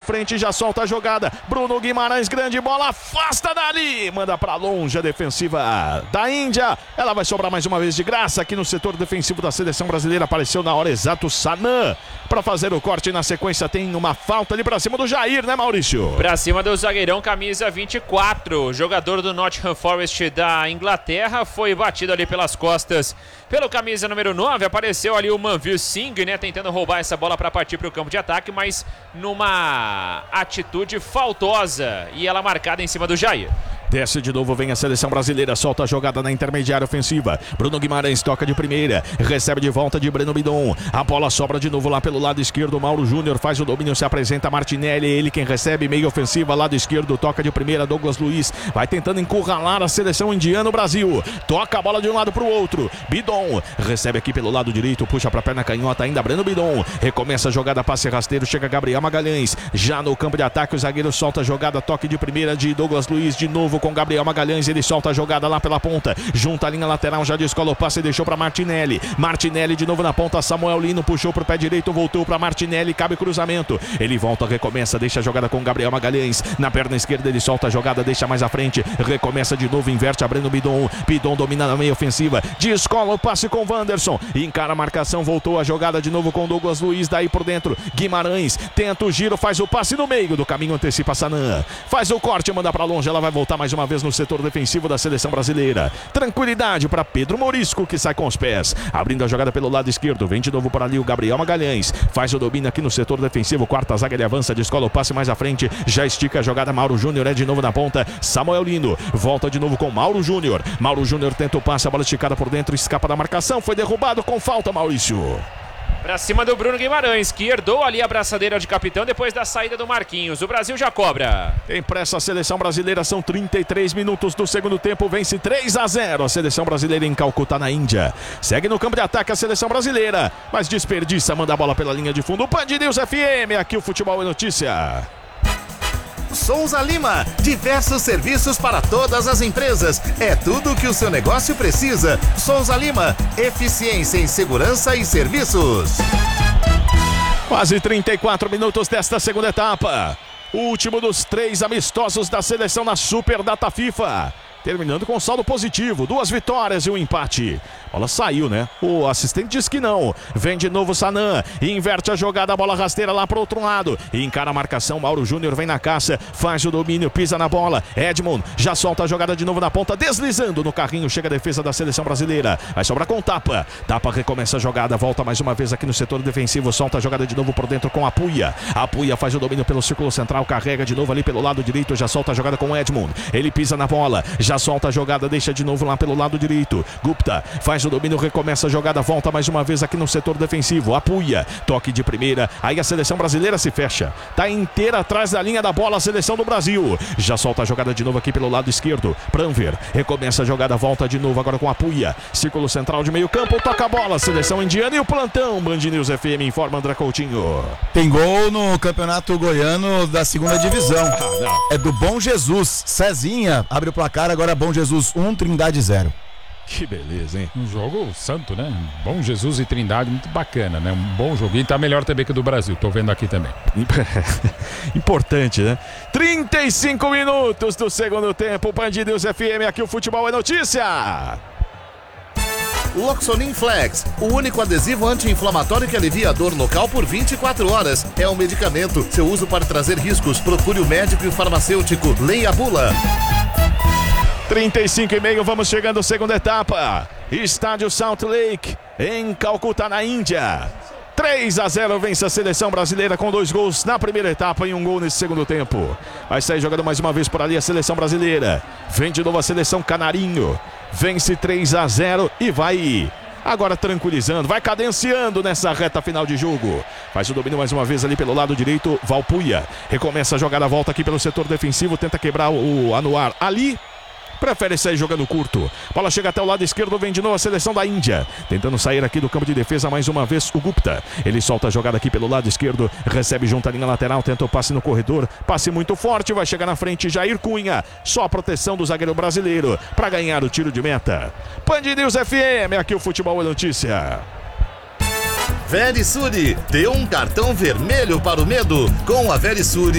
frente, já solta a jogada. Bruno Guimarães, grande bola, afasta dali, manda pra longe a defensiva da Índia. Ela vai sobrar mais uma vez de graça aqui no setor defensivo da seleção brasileira. Apareceu na hora exata o Sanan para fazer o corte. Na sequência tem uma falta ali pra cima do Jair, né, Maurício? Pra cima do zagueirão, camisa 24, jogador do Nottingham Forest da Inglaterra, foi batido ali pelas costas pelo camisa número 9. Apareceu ali o Manvir Singh, né, tentando roubar essa bola para partir para o campo de ataque, mas numa atitude faltosa, e ela marcada em cima do Jair. Desce de novo, vem a seleção brasileira, solta a jogada na intermediária ofensiva. Bruno Guimarães toca de primeira, recebe de volta de Breno Bidon. A bola sobra de novo lá pelo lado esquerdo. Mauro Júnior faz o domínio, se apresenta Martinelli, ele quem recebe, meio ofensiva, lado esquerdo, toca de primeira. Douglas Luiz vai tentando encurralar a seleção indiana. O Brasil toca a bola de um lado para o outro. Bidon recebe aqui pelo lado direito, puxa para a perna canhota ainda. Breno Bidon recomeça a jogada, passe rasteiro, chega Gabriel Magalhães. Já no campo de ataque, o zagueiro solta a jogada, toque de primeira de Douglas Luiz de novo com Gabriel Magalhães, ele solta a jogada lá pela ponta, junta a linha lateral, já descola o passe e deixou para Martinelli. Martinelli de novo na ponta, Samuel Lino puxou pro pé direito, voltou para Martinelli, cabe cruzamento, ele volta, recomeça, deixa a jogada com Gabriel Magalhães, na perna esquerda ele solta a jogada, deixa mais à frente, recomeça de novo, inverte, abrindo Bidon, Bidon domina na meia ofensiva, descola o passe com Wanderson, encara a marcação, voltou a jogada de novo com Douglas Luiz, daí por dentro, Guimarães, tenta o giro, faz o passe no meio do caminho, antecipa Sanan, faz o corte, manda para longe, ela vai voltar mais uma vez no setor defensivo da seleção brasileira. Tranquilidade para Pedro Morisco, que sai com os pés, abrindo a jogada pelo lado esquerdo, vem de novo por ali o Gabriel Magalhães, faz o domínio aqui no setor defensivo, quarta zaga, ele avança, descola o passe mais à frente, já estica a jogada, Mauro Júnior é de novo na ponta, Samuel Lino, volta de novo com Mauro Júnior tenta o passe, a bola esticada por dentro, escapa da marcação, foi derrubado com falta, Maurício. Pra cima do Bruno Guimarães, que herdou ali a braçadeira de capitão depois da saída do Marquinhos. O Brasil já cobra. Tem pressa a seleção brasileira, são 33 minutos do segundo tempo, vence 3-0 a seleção brasileira em Calcutá, na Índia. Segue no campo de ataque a seleção brasileira, mas desperdiça, manda a bola pela linha de fundo. Band News FM, aqui o Futebol é Notícia. Souza Lima, diversos serviços para todas as empresas. É tudo o que o seu negócio precisa. Souza Lima, eficiência em segurança e serviços. Quase 34 minutos desta segunda etapa. O último dos 3 amistosos da seleção na Super Data FIFA. Terminando com saldo positivo, 2 vitórias e um empate. A bola saiu, né? O assistente diz que não. Vem de novo Sanan, inverte a jogada, a bola rasteira lá pro outro lado. Encara a marcação, Mauro Júnior vem na caça, faz o domínio, pisa na bola. Edmond já solta a jogada de novo na ponta, deslizando no carrinho, chega a defesa da seleção brasileira. Vai sobrar com Tapa. Tapa recomeça a jogada, volta mais uma vez aqui no setor defensivo, solta a jogada de novo por dentro com Apuia. Apuia faz o domínio pelo círculo central, carrega de novo ali pelo lado direito, já solta a jogada com Edmond. Ele pisa na bola, já solta a jogada, deixa de novo lá pelo lado direito. Gupta faz o domínio, recomeça a jogada, volta mais uma vez aqui no setor defensivo. Apuia, toque de primeira, aí a seleção brasileira se fecha, tá inteira atrás da linha da bola a seleção do Brasil. Já solta a jogada de novo aqui pelo lado esquerdo. Pranver, recomeça a jogada, volta de novo agora com Apuia. Círculo central de meio campo, toca a bola, seleção indiana e o plantão. Band News FM informa André Coutinho. Tem gol no Campeonato Goiano da segunda divisão. É do Bom Jesus. Cezinha abre o placar, agora Bom Jesus 1, Trindade 0. Que beleza, hein? Um jogo santo, né? Bom Jesus e Trindade, muito bacana, né? Um bom joguinho, tá melhor também que o do Brasil, tô vendo aqui também. Importante, né? 35 minutos do segundo tempo, Band News FM, aqui o Futebol é Notícia. Loxonin Flex, o único adesivo anti-inflamatório que alivia a dor local por 24 horas. É um medicamento, seu uso pode trazer riscos, procure o médico e o farmacêutico, leia a bula. 35,5, vamos chegando à segunda etapa. Estádio Salt Lake, em Calcutá, na Índia. 3-0 vence a seleção brasileira com 2 gols na primeira etapa e 1 gol nesse segundo tempo. Vai sair jogando mais uma vez por ali a seleção brasileira. Vem de novo a seleção Canarinho. Vence 3-0 e vai agora tranquilizando, vai cadenciando nessa reta final de jogo. Faz o domínio mais uma vez ali pelo lado direito, Valpuia. Recomeça a jogada, volta aqui pelo setor defensivo, tenta quebrar o Anuar ali. Prefere sair jogando curto. Bola chega até o lado esquerdo, vem de novo a seleção da Índia. Tentando sair aqui do campo de defesa mais uma vez o Gupta. Ele solta a jogada aqui pelo lado esquerdo, recebe junto à linha lateral, tenta o passe no corredor. Passe muito forte, vai chegar na frente Jair Cunha. Só a proteção do zagueiro brasileiro para ganhar o tiro de meta. Band News FM, aqui o Futebol é Notícia. Verisure, dê um cartão vermelho para o medo. Com a Verisure